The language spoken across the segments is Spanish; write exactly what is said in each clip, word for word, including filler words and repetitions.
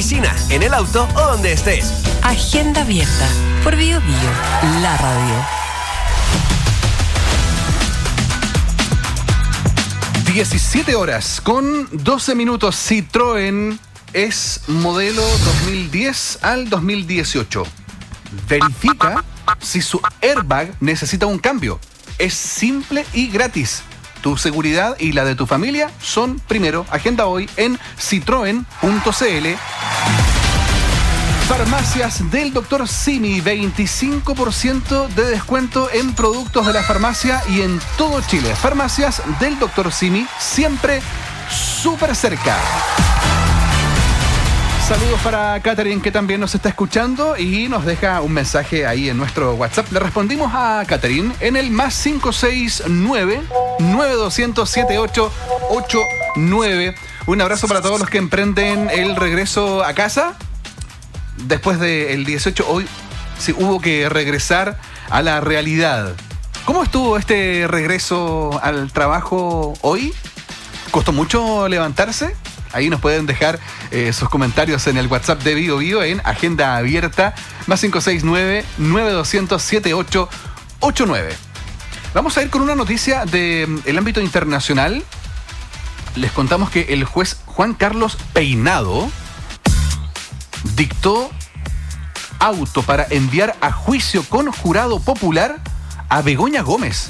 oficina, en el auto o donde estés. Agenda abierta por Bio Bio, la radio. diecisiete horas con doce minutos. Citroën es modelo dos mil diez al dos mil dieciocho. Verifica si su airbag necesita un cambio. Es simple y gratis. Tu seguridad y la de tu familia son primero. Agenda hoy en citroen punto c l. Farmacias del doctor Simi, veinticinco por ciento de descuento en productos de la farmacia y en todo Chile. Farmacias del doctor Simi, siempre súper cerca. Saludos para Catherine, que también nos está escuchando y nos deja un mensaje ahí en nuestro WhatsApp. Le respondimos a Catherine en el más cinco seis nueve, nueve dos cero cero, siete ocho ocho nueve. Un abrazo para todos los que emprenden el regreso a casa. Después del dieciocho, hoy sí hubo que regresar a la realidad. ¿Cómo estuvo este regreso al trabajo hoy? ¿Costó mucho levantarse? Ahí nos pueden dejar eh, sus comentarios en el WhatsApp de Bio Bio en Agenda Abierta, más cinco seis nueve, nueve dos cero cero, siete ocho ocho nueve. Vamos a ir con una noticia del ámbito internacional. Les contamos que el juez Juan Carlos Peinado dictó auto para enviar a juicio con jurado popular a Begoña Gómez,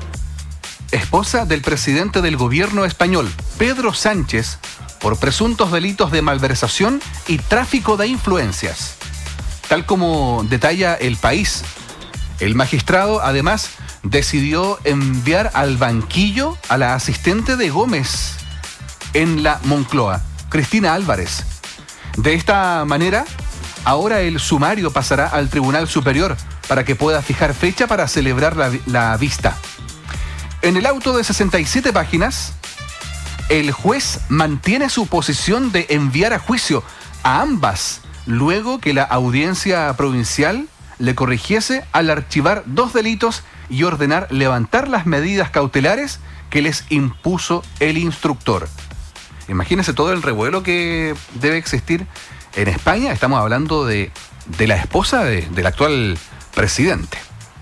esposa del presidente del gobierno español, Pedro Sánchez, por presuntos delitos de malversación y tráfico de influencias. Tal como detalla El País, el magistrado además decidió enviar al banquillo a la asistente de Gómez en la Moncloa, Cristina Álvarez. De esta manera, ahora el sumario pasará al Tribunal Superior para que pueda fijar fecha para celebrar la, la vista. En el auto de sesenta y siete páginas, el juez mantiene su posición de enviar a juicio a ambas, luego que la audiencia provincial le corrigiese al archivar dos delitos y ordenar levantar las medidas cautelares que les impuso el instructor. Imagínense todo el revuelo que debe existir en España. Estamos hablando de, de la esposa de, del actual presidente.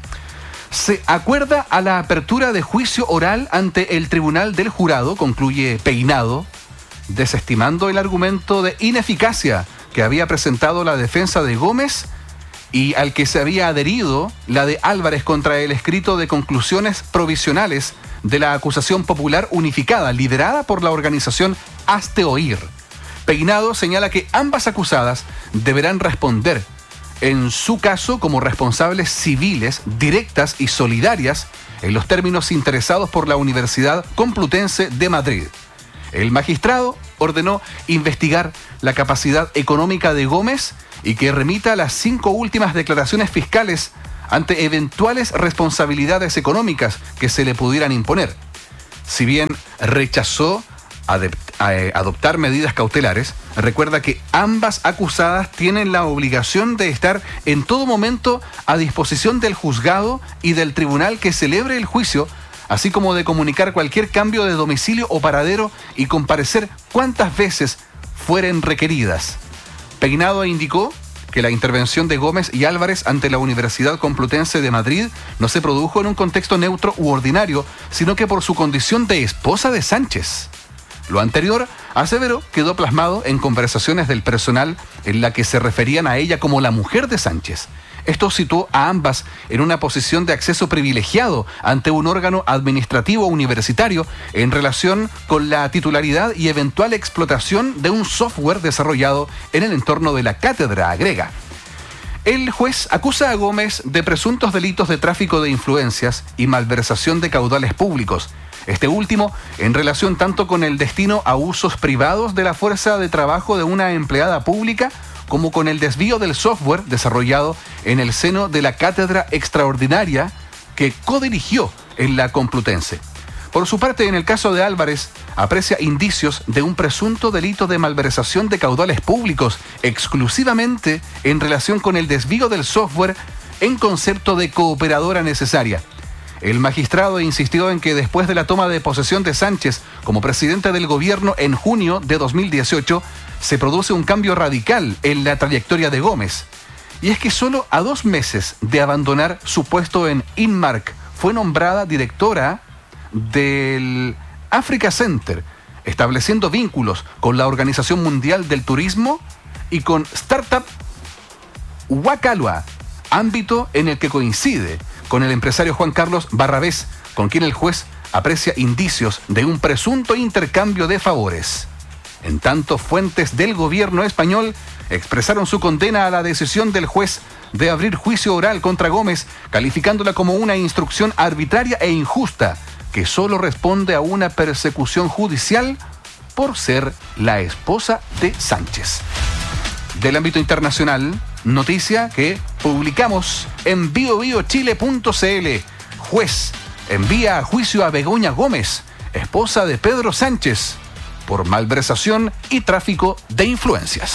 Se acuerda a la apertura de juicio oral ante el Tribunal del Jurado, concluye Peinado, desestimando el argumento de ineficacia que había presentado la defensa de Gómez y al que se había adherido la de Álvarez contra el escrito de conclusiones provisionales de la acusación popular unificada, liderada por la organización Hazte Oír. Peinado señala que ambas acusadas deberán responder, en su caso, como responsables civiles, directas y solidarias, en los términos interesados por la Universidad Complutense de Madrid. El magistrado ordenó investigar la capacidad económica de Gómez y que remita las cinco últimas declaraciones fiscales ante eventuales responsabilidades económicas que se le pudieran imponer. Si bien rechazó adoptar medidas cautelares, recuerda que ambas acusadas tienen la obligación de estar en todo momento a disposición del juzgado y del tribunal que celebre el juicio, así como de comunicar cualquier cambio de domicilio o paradero y comparecer cuantas veces fueren requeridas. Peinado indicó que la intervención de Gómez y Álvarez ante la Universidad Complutense de Madrid no se produjo en un contexto neutro u ordinario, sino que por su condición de esposa de Sánchez. Lo anterior, aseveró, quedó plasmado en conversaciones del personal en la que se referían a ella como la mujer de Sánchez. Esto situó a ambas en una posición de acceso privilegiado ante un órgano administrativo universitario en relación con la titularidad y eventual explotación de un software desarrollado en el entorno de la cátedra, agrega. El juez acusa a Gómez de presuntos delitos de tráfico de influencias y malversación de caudales públicos. Este último, en relación tanto con el destino a usos privados de la fuerza de trabajo de una empleada pública, como con el desvío del software desarrollado en el seno de la cátedra extraordinaria que codirigió en la Complutense. Por su parte, en el caso de Álvarez, aprecia indicios de un presunto delito de malversación de caudales públicos, exclusivamente en relación con el desvío del software en concepto de cooperadora necesaria. El magistrado insistió en que después de la toma de posesión de Sánchez como presidente del gobierno en junio de dos mil dieciocho, se produce un cambio radical en la trayectoria de Gómez. Y es que solo a dos meses de abandonar su puesto en Inmark, fue nombrada directora del Africa Center, estableciendo vínculos con la Organización Mundial del Turismo y con Startup Wakalwa, ámbito en el que coincide con el empresario Juan Carlos Barrabés, con quien el juez aprecia indicios de un presunto intercambio de favores. En tanto, fuentes del gobierno español expresaron su condena a la decisión del juez de abrir juicio oral contra Gómez, calificándola como una instrucción arbitraria e injusta que solo responde a una persecución judicial por ser la esposa de Sánchez. Del ámbito internacional, noticia que publicamos en bio bio chile punto c l. Juez envía a juicio a Begoña Gómez, esposa de Pedro Sánchez, por malversación y tráfico de influencias.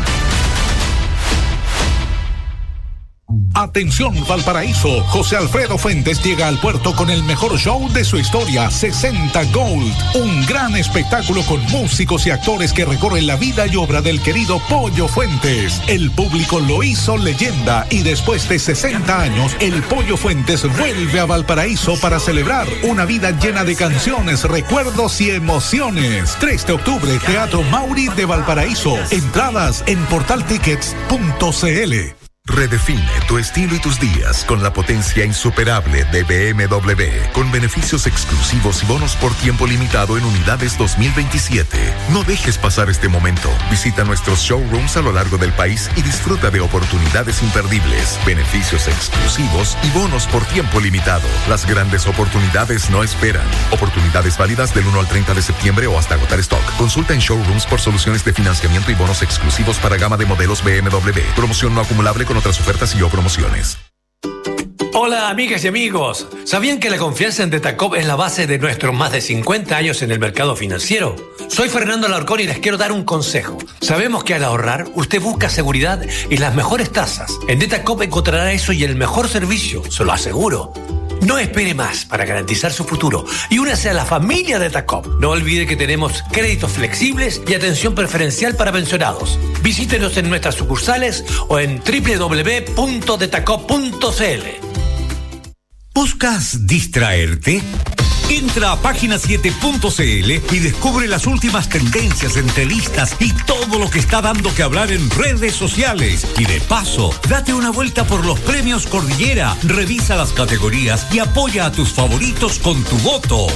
Atención Valparaíso, José Alfredo Fuentes llega al puerto con el mejor show de su historia, sesenta Gold, un gran espectáculo con músicos y actores que recorren la vida y obra del querido Pollo Fuentes. El público lo hizo leyenda y después de sesenta años, el Pollo Fuentes vuelve a Valparaíso para celebrar una vida llena de canciones, recuerdos y emociones. tres de octubre, Teatro Mauri de Valparaíso. Entradas en portal tickets punto c l. Redefine tu estilo y tus días con la potencia insuperable de B M W, con beneficios exclusivos y bonos por tiempo limitado en unidades dos mil veintisiete. No dejes pasar este momento. Visita nuestros showrooms a lo largo del país y disfruta de oportunidades imperdibles, beneficios exclusivos y bonos por tiempo limitado. Las grandes oportunidades no esperan. Oportunidades válidas del uno al treinta de septiembre o hasta agotar stock. Consulta en showrooms por soluciones de financiamiento y bonos exclusivos para gama de modelos B M W. Promoción no acumulable con otras ofertas y o promociones. Hola amigas y amigos, ¿sabían que la confianza en Detacop es la base de nuestros más de cincuenta años en el mercado financiero? Soy Fernando Alarcón y les quiero dar un consejo. Sabemos que al ahorrar usted busca seguridad y las mejores tasas. En Detacop encontrará eso y el mejor servicio, se lo aseguro. No espere más para garantizar su futuro y únase a la familia de Detacop. No olvide que tenemos créditos flexibles y atención preferencial para pensionados. Visítenos en nuestras sucursales o en doble u doble u doble u punto detacop punto c l. ¿Buscas distraerte? Entra a página siete punto c l y descubre las últimas tendencias, entrevistas y todo lo que está dando que hablar en redes sociales. Y de paso, date una vuelta por los premios Cordillera, revisa las categorías y apoya a tus favoritos con tu voto.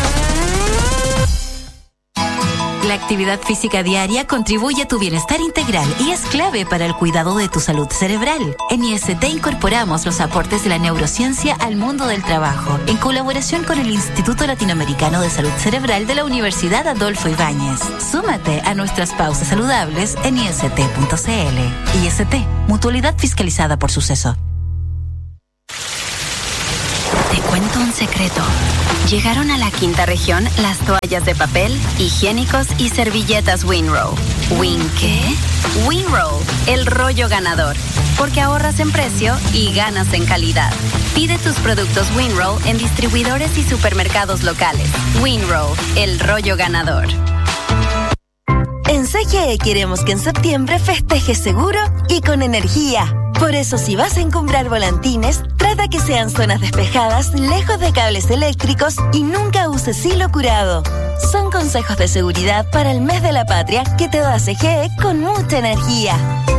La actividad física diaria contribuye a tu bienestar integral y es clave para el cuidado de tu salud cerebral. En I S T incorporamos los aportes de la neurociencia al mundo del trabajo, en colaboración con el Instituto Latinoamericano de Salud Cerebral de la Universidad Adolfo Ibáñez. Súmate a nuestras pausas saludables en i s t punto c l. I S T, mutualidad fiscalizada por Suceso. Te cuento un secreto. Llegaron a la quinta región las toallas de papel, higiénicos y servilletas Winrow. ¿Win qué? Winrow, el rollo ganador. Porque ahorras en precio y ganas en calidad. Pide tus productos Winrow en distribuidores y supermercados locales. Winrow, el rollo ganador. En C G E queremos que en septiembre festejes seguro y con energía. Por eso, si vas a encumbrar volantines, trata que sean zonas despejadas, lejos de cables eléctricos y nunca uses hilo curado. Son consejos de seguridad para el mes de la patria que te da C G E con mucha energía.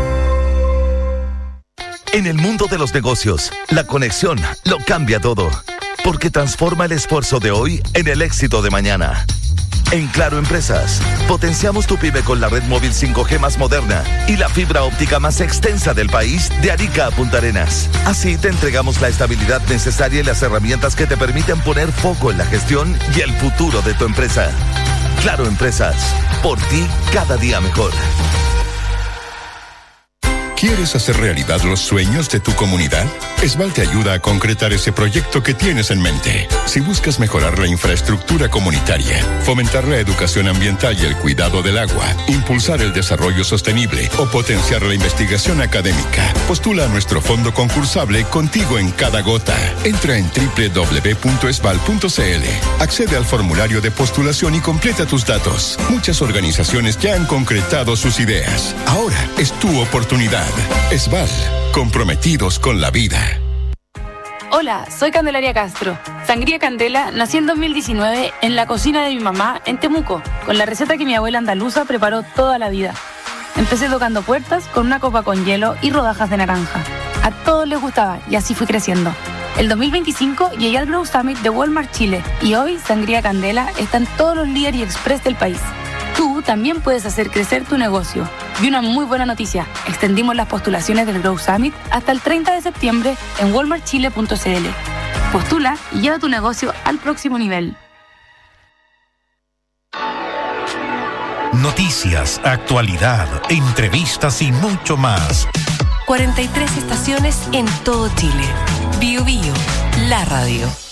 En el mundo de los negocios, la conexión lo cambia todo, porque transforma el esfuerzo de hoy en el éxito de mañana. En Claro Empresas, potenciamos tu pyme con la red móvil cinco G más moderna y la fibra óptica más extensa del país, de Arica a Punta Arenas. Así te entregamos la estabilidad necesaria y las herramientas que te permiten poner foco en la gestión y el futuro de tu empresa. Claro Empresas, por ti cada día mejor. ¿Quieres hacer realidad los sueños de tu comunidad? Esval te ayuda a concretar ese proyecto que tienes en mente. Si buscas mejorar la infraestructura comunitaria, fomentar la educación ambiental y el cuidado del agua, impulsar el desarrollo sostenible o potenciar la investigación académica, postula a nuestro fondo concursable Contigo en Cada Gota. Entra en doble u doble u doble u punto esval punto c l, accede al formulario de postulación y completa tus datos. Muchas organizaciones ya han concretado sus ideas. Ahora es tu oportunidad. Esval, comprometidos con la vida. Hola, soy Candelaria Castro. Sangría Candela nació en dos mil diecinueve en la cocina de mi mamá en Temuco, con la receta que mi abuela andaluza preparó toda la vida. Empecé tocando puertas con una copa con hielo y rodajas de naranja. A todos les gustaba y así fui creciendo. El dos mil veinticinco llegué al Grow Summit de Walmart Chile y hoy Sangría Candela está en todos los líderes y express del país. Tú también puedes hacer crecer tu negocio. Y una muy buena noticia, extendimos las postulaciones del Grow Summit hasta el treinta de septiembre en walmart chile punto c l. Postula y lleva tu negocio al próximo nivel. Noticias, actualidad, entrevistas y mucho más. cuarenta y tres estaciones en todo Chile. Bio Bio, la radio.